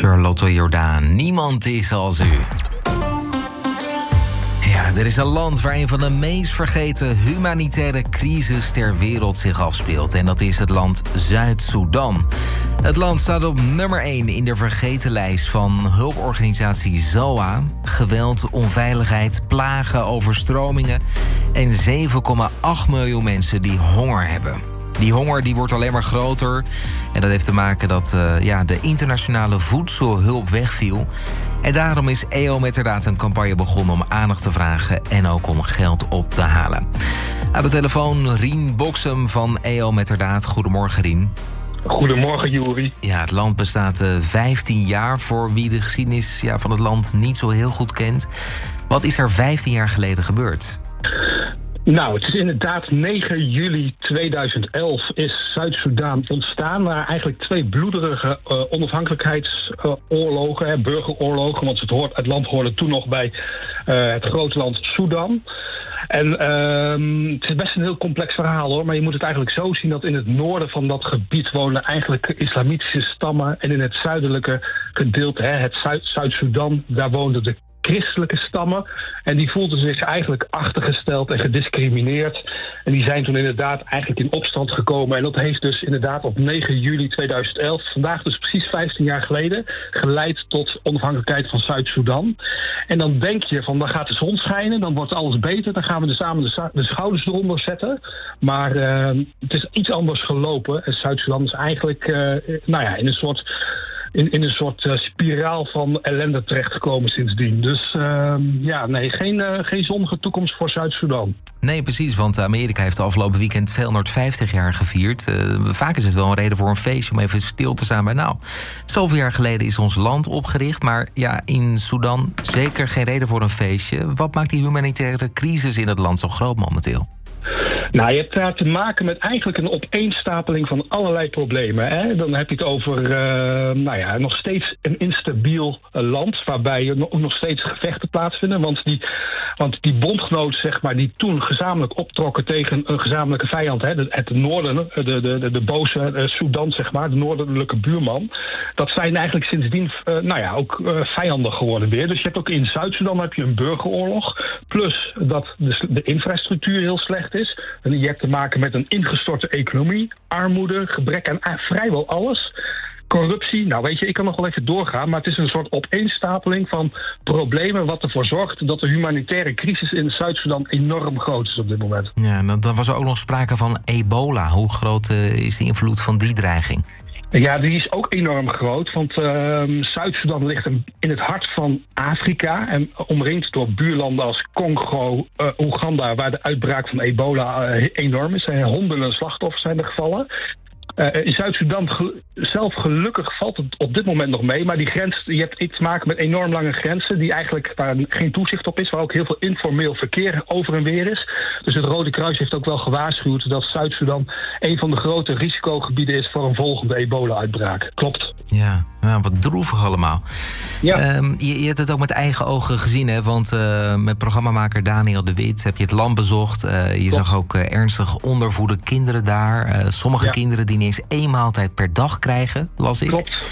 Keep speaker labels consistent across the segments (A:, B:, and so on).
A: Charlotte Jordaan, niemand is als u. Ja, er is een land waar een van de meest vergeten humanitaire crises ter wereld zich afspeelt. En dat is het land Zuid-Soedan. Het land staat op nummer 1 in de vergetenlijst van hulporganisatie ZOA. Geweld, onveiligheid, plagen, overstromingen en 7,8 miljoen mensen die honger hebben. Die honger die wordt alleen maar groter. En dat heeft te maken dat de internationale voedselhulp wegviel. En daarom is EO Metterdaad een campagne begonnen om aandacht te vragen en ook om geld op te halen. Aan de telefoon Rien Boksem van EO Metterdaad. Goedemorgen, Rien.
B: Goedemorgen, Juri.
A: Ja, het land bestaat 15 jaar voor wie de geschiedenis van het land niet zo heel goed kent. Wat is er 15 jaar geleden gebeurd?
B: Nou, het is inderdaad 9 juli 2011 is Zuid-Soedan ontstaan. Na eigenlijk 2 bloederige onafhankelijkheidsoorlogen, burgeroorlogen. Want het land hoorde toen nog bij het grote land Soedan. En het is best een heel complex verhaal, hoor. Maar je moet het eigenlijk zo zien dat in het noorden van dat gebied wonen eigenlijk islamitische stammen. En in het zuidelijke gedeelte, het Zuid-Soedan, daar woonden de christelijke stammen. En die voelden zich eigenlijk achtergesteld en gediscrimineerd. En die zijn toen inderdaad eigenlijk in opstand gekomen. En dat heeft dus inderdaad op 9 juli 2011, vandaag dus precies 15 jaar geleden, geleid tot onafhankelijkheid van Zuid-Soedan. En dan denk je van, dan gaat de zon schijnen, dan wordt alles beter, dan gaan we er samen de schouders eronder zetten. Maar het is iets anders gelopen. En Zuid-Soedan is eigenlijk in een soort spiraal van ellende terechtgekomen sindsdien. Dus geen zonnige toekomst voor Zuid-Soedan.
A: Nee, precies, want Amerika heeft de afgelopen weekend 250 jaar gevierd. Vaak is het wel een reden voor een feestje om even stil te staan bij. Nou, zoveel jaar geleden is ons land opgericht, maar ja, in Soedan zeker geen reden voor een feestje. Wat maakt die humanitaire crisis in het land zo groot momenteel?
B: Nou, je hebt daar te maken met eigenlijk een opeenstapeling van allerlei problemen. Hè? Dan heb je het over nog steeds een instabiel land, waarbij nog steeds gevechten plaatsvinden. Want die bondgenoten, zeg maar, die toen gezamenlijk optrokken tegen een gezamenlijke vijand, het noorden, de boze Soedan, zeg maar, de noordelijke buurman, dat zijn eigenlijk sindsdien ook vijanden geworden weer. Dus je hebt ook in Zuid-Soedan heb je een burgeroorlog, plus dat de infrastructuur heel slecht is. Je hebt te maken met een ingestorte economie, armoede, gebrek aan vrijwel alles. Corruptie, nou weet je, ik kan nog wel even doorgaan, maar het is een soort opeenstapeling van problemen wat ervoor zorgt dat de humanitaire crisis in Zuid-Soedan enorm groot is op dit moment.
A: Ja, en dan was er ook nog sprake van ebola. Hoe groot is de invloed van die dreiging?
B: Ja, die is ook enorm groot, want Zuid-Soedan ligt in het hart van Afrika en omringd door buurlanden als Congo, Oeganda, waar de uitbraak van ebola enorm is. Honderden slachtoffers zijn er gevallen. In Zuid-Soedan zelf gelukkig valt het op dit moment nog mee, maar die grens, je hebt iets te maken met enorm lange grenzen waar geen toezicht op is, waar ook heel veel informeel verkeer over en weer is. Dus het Rode Kruis heeft ook wel gewaarschuwd dat Zuid-Soedan een van de grote risicogebieden is voor een volgende ebola-uitbraak. Klopt.
A: Ja, nou, wat droevig allemaal.
B: Ja.
A: Je hebt het ook met eigen ogen gezien, hè? Want met programmamaker Daniel de Wit heb je het land bezocht. Je zag ook ernstig ondervoede kinderen daar. Sommige kinderen die niet eens 1 maaltijd per dag krijgen, las ik.
B: Klopt,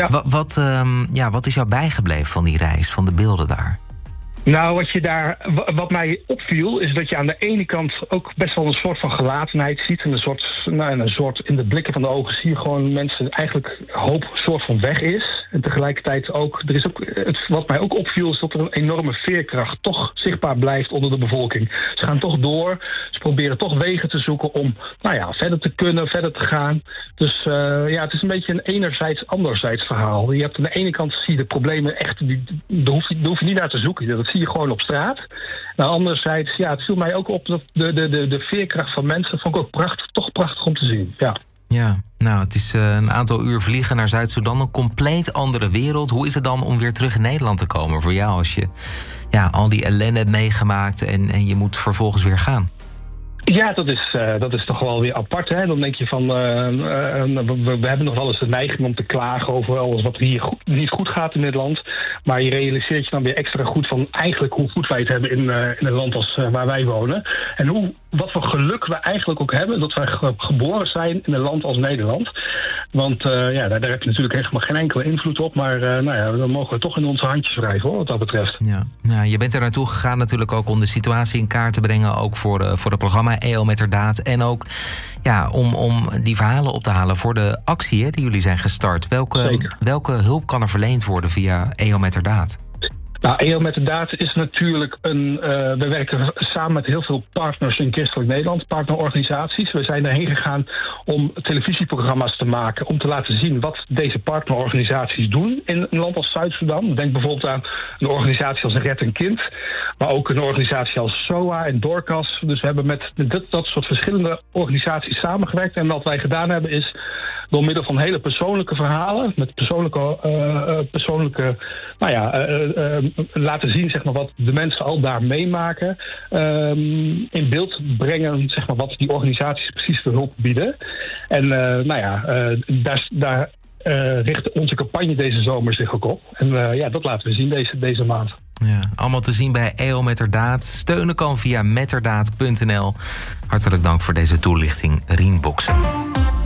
B: ja.
A: Wat is jou bijgebleven van die reis, van de beelden daar?
B: Nou, wat mij opviel, is dat je aan de ene kant ook best wel een soort van gelatenheid ziet. En een soort in de blikken van de ogen zie je gewoon mensen eigenlijk hoop een soort van weg is. En tegelijkertijd ook, wat mij ook opviel, is dat er een enorme veerkracht toch zichtbaar blijft onder de bevolking. Ze gaan toch door, ze proberen toch wegen te zoeken om verder te kunnen, verder te gaan. Dus het is een beetje een enerzijds-anderzijds verhaal. Je hebt aan de ene kant zie je de problemen echt, daar hoef je niet naar te zoeken. Dat zie je gewoon op straat. Nou, anderzijds, het viel mij ook op dat de veerkracht van mensen vond ik ook prachtig om te zien. Ja.
A: Ja, nou, het is een aantal uur vliegen naar Zuid-Soedan, een compleet andere wereld. Hoe is het dan om weer terug in Nederland te komen voor jou als je al die ellende hebt meegemaakt en je moet vervolgens weer gaan?
B: Ja, dat is toch wel weer apart. Hè? Dan denk je van, we hebben nog wel eens de neiging om te klagen over alles wat hier niet goed gaat in dit land. Maar je realiseert je dan weer extra goed van eigenlijk hoe goed wij het hebben in een land als waar wij wonen. En wat voor geluk we eigenlijk ook hebben dat wij geboren zijn in een land als Nederland. Want daar heb je natuurlijk helemaal geen enkele invloed op. Maar dan mogen we toch in onze handjes wrijven, hoor, wat dat betreft.
A: Ja. Nou, je bent er naartoe gegaan natuurlijk ook om de situatie in kaart te brengen. Ook voor het programma EO Metterdaad. En ook om die verhalen op te halen voor de actie die jullie zijn gestart. Welke hulp kan er verleend worden via EO Metterdaad?
B: Nou, EO Metterdaad is natuurlijk we werken samen met heel veel partners in Christelijk Nederland, partnerorganisaties. We zijn erheen gegaan om televisieprogramma's te maken, om te laten zien wat deze partnerorganisaties doen in een land als Zuid-Soedan. Denk bijvoorbeeld aan een organisatie als Red een Kind, maar ook een organisatie als SOA en Dorcas. Dus we hebben met dat soort verschillende organisaties samengewerkt. En wat wij gedaan hebben is door middel van hele persoonlijke verhalen, met persoonlijke laten zien, zeg maar, wat de mensen al daar meemaken, in beeld brengen, zeg maar, wat die organisaties precies voor hulp bieden. En daar richt onze campagne deze zomer zich ook op. En dat laten we zien deze maand.
A: Ja, allemaal te zien bij EO Metterdaad. Steunen kan via metterdaad.nl. Hartelijk dank voor deze toelichting, Rien Boksen.